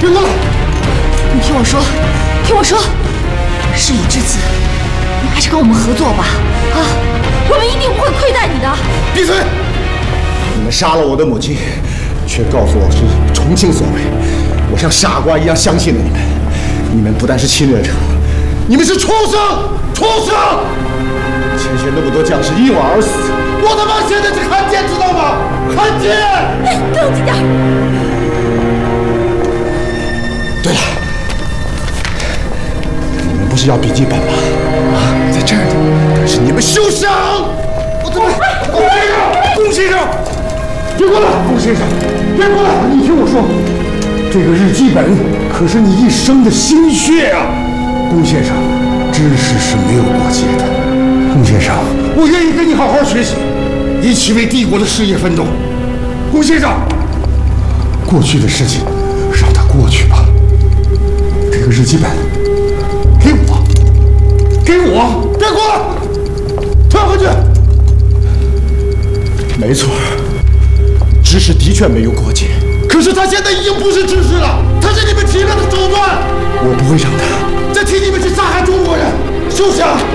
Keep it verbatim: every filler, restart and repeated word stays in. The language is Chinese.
别过来！ 你听我说，听我说，事已至此，你还是跟我们合作吧！啊，我们一定不会亏待你的。 闭嘴！你们杀了我的母亲，却告诉我是重庆所为，我像傻瓜一样相信了你们。你们不但是侵略者，你们是畜生！畜生！前线那么多将士因我而死，我他妈现在是汉奸，知道吗？汉奸！ 哎，冷静点。 对了，你们不是要笔记本吗？啊，在这儿呢。但是你们休想！我他妈！龚先生，龚先生，别过来！龚先生，别过来！你听我说，这个日记本可是你一生的心血啊！龚先生，知识是没有过界的。龚先生，我愿意跟你好好学习，一起为帝国的事业奋斗。龚先生，过去的事情让它过去吧。这个日记本给我，给我，别过来，退回去。没错，知识的确没有过界，可是他现在已经不是知识了，他是你们侵略的手段。我不会让他再替你们去杀害中国人，休想！